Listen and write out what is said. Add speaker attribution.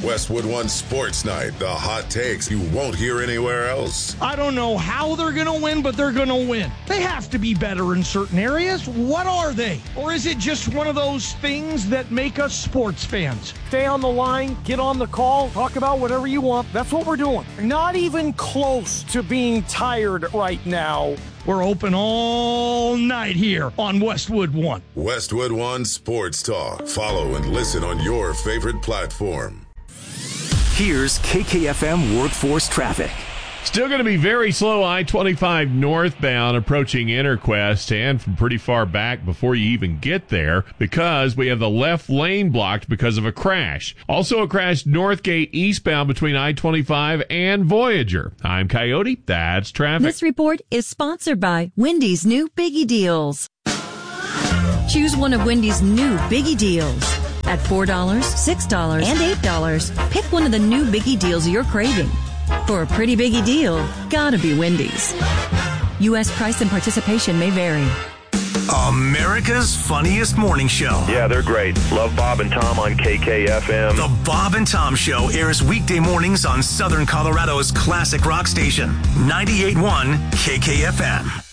Speaker 1: Westwood One Sports Night, the hot takes you won't hear anywhere else.
Speaker 2: I don't know how they're going to win, but they're going to win. They have to be better in certain areas. What are they? Or is it just one of those things that make us sports fans?
Speaker 3: Stay on the line, get on the call, talk about whatever you want. That's what we're doing. Not even close to being tired right now.
Speaker 2: We're open all night here on Westwood One.
Speaker 1: Westwood One Sports Talk. Follow and listen on your favorite platform.
Speaker 4: Here's KKFM Workforce Traffic.
Speaker 5: Still going to be very slow I-25 northbound approaching Interquest and from pretty far back before you even get there because we have the left lane blocked because of a crash. Also a crash Northgate eastbound between I-25 and Voyager. I'm Coyote. That's traffic.
Speaker 6: This report is sponsored by Wendy's new Biggie Deals. Choose one of Wendy's new Biggie Deals. At $4, $6, and $8, pick one of the new Biggie Deals you're craving. For a pretty biggie deal, gotta be Wendy's. U.S. price and participation may vary.
Speaker 4: America's funniest morning show.
Speaker 7: Yeah, they're great. Love Bob and Tom on KKFM.
Speaker 4: The Bob and Tom Show airs weekday mornings on Southern Colorado's classic rock station, 98.1 KKFM.